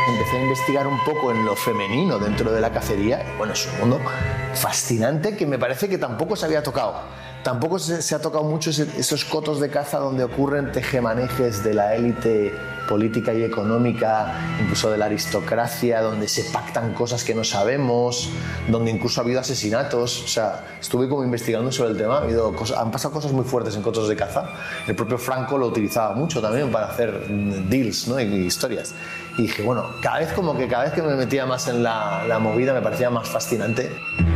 Empecé a investigar un poco en lo femenino dentro de la cacería. Bueno, es un mundo fascinante que me parece que tampoco se había tocado. Tampoco se ha tocado mucho esos cotos de caza donde ocurren tejemanejes de la élite política y económica, incluso de la aristocracia, donde se pactan cosas que no sabemos, donde incluso ha habido asesinatos. O sea, estuve como investigando sobre el tema, han pasado cosas muy fuertes en cotos de caza. El propio Franco lo utilizaba mucho también para hacer deals, ¿no? y historias. Y dije, bueno, cada vez que me metía más en la movida me parecía más fascinante.